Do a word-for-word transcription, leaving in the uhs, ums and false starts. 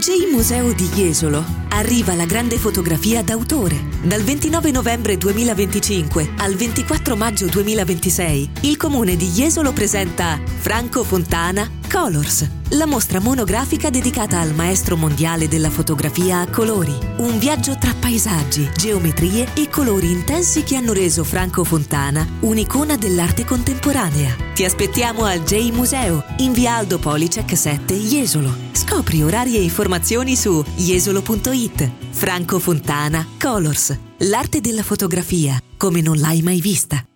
J Museo di Jesolo arriva la grande fotografia d'autore. Dal ventinove novembre duemilaventicinque al ventiquattro maggio duemilaventisei, il comune di Jesolo presenta Franco Fontana Colors, la mostra monografica dedicata al maestro mondiale della fotografia a colori. Un viaggio tra paesaggi, geometrie e colori intensi che hanno reso Franco Fontana un'icona dell'arte contemporanea. Ti aspettiamo al J Museo, in via Aldo Policek sette, Jesolo. Scopri orari e informazioni su jesolo punto it. Franco Fontana Colors, l'arte della fotografia come non l'hai mai vista.